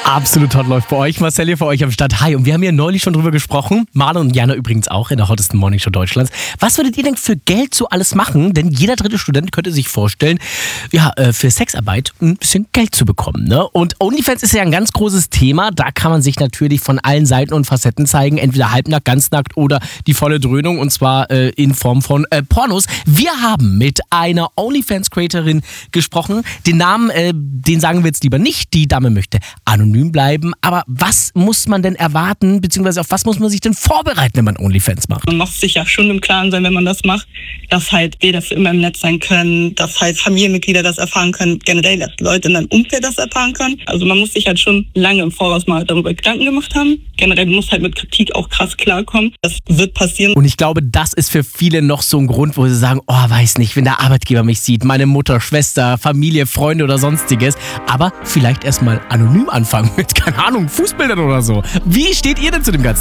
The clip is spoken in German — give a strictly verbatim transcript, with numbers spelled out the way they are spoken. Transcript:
Absolut hot läuft bei euch. Marcel hier für euch am Start. Hi, und wir haben ja neulich schon drüber gesprochen. Marlon und Jana übrigens auch in der hottesten Morningshow Deutschlands. Was würdet ihr denn für Geld so alles machen? Denn jeder dritte Student könnte sich vorstellen, ja, für Sexarbeit ein bisschen Geld zu bekommen. Ne? Und OnlyFans ist ja ein ganz großes Thema. Da kann man sich natürlich von allen Seiten und Facetten zeigen. Entweder halbnackt, ganznackt oder die volle Dröhnung. Und zwar äh, in Form von äh, Pornos. Wir haben mit einer OnlyFans-Creatorin gesprochen. Den Namen, äh, den sagen wir jetzt lieber nicht. Die Dame möchte anonym bleiben. Aber was muss man denn erwarten, beziehungsweise auf was muss man sich denn vorbereiten, wenn man OnlyFans macht? Man muss sich ja schon im Klaren sein, wenn man das macht, dass halt Bilder für immer im Netz sein können, dass halt Familienmitglieder das erfahren können, generell, dass Leute in deinem Umfeld das erfahren können. Also man muss sich halt schon lange im Voraus mal darüber Gedanken gemacht haben. Generell muss halt mit Kritik auch krass klarkommen. Das wird passieren. Und ich glaube, das ist für viele noch so ein Grund, wo sie sagen, oh, weiß nicht, wenn der Arbeitgeber mich sieht, meine Mutter, Schwester, Familie, Freunde oder sonstiges. Aber vielleicht erstmal anonym anfangen mit, keine Ahnung, Fußbildern oder so. Wie steht ihr denn zu dem Ganzen?